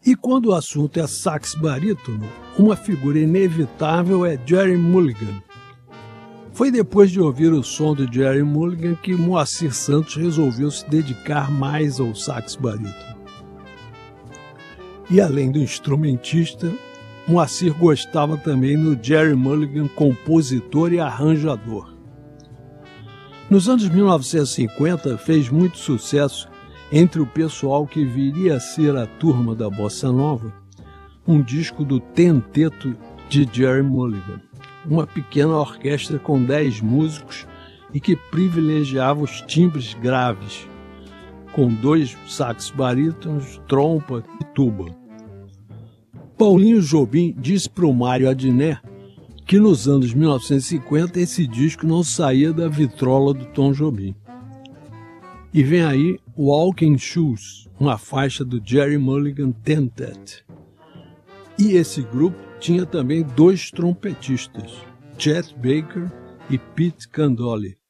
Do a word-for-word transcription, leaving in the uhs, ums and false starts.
E quando o assunto é sax barítono, uma figura inevitável é Gerry Mulligan. Foi depois de ouvir o som de Gerry Mulligan que Moacir Santos resolveu se dedicar mais ao sax barítono. E além do instrumentista, Moacir gostava também do Gerry Mulligan, compositor e arranjador. Nos anos mil novecentos e cinquenta, fez muito sucesso entre o pessoal que viria a ser a turma da Bossa Nova, um disco do Tenteto de Gerry Mulligan, uma pequena orquestra com dez músicos e que privilegiava os timbres graves, com dois sax barítonos, trompa e tuba. Paulinho Jobim disse para o Mário Adnet que nos anos mil novecentos e cinquenta esse disco não saía da vitrola do Tom Jobim. E vem aí Walking Shoes, uma faixa do Gerry Mulligan Tentet. E esse grupo tinha também dois trompetistas, Chet Baker e Pete Candoli.